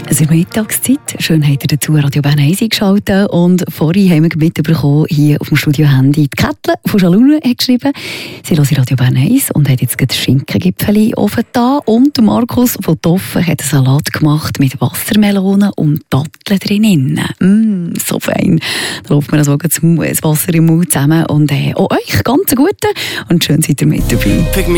Es ist Mittagszeit. Schön habt ihr dazu Radio Bern 1 eingeschaltet. Und vorhin haben wir mitbekommen, hier auf dem Studio-Handy, die Kättle von Schalune hat geschrieben, sie hören Radio Bern 1 und hat jetzt gerade Schinkengipfeli offen da. Und Markus von Toffen hat einen Salat gemacht mit Wassermelonen und Datteln drinnen. So fein. Da läuft mir das Wasser im Mund zusammen. Und auch euch ganz guten und schön seid ihr mit dabei.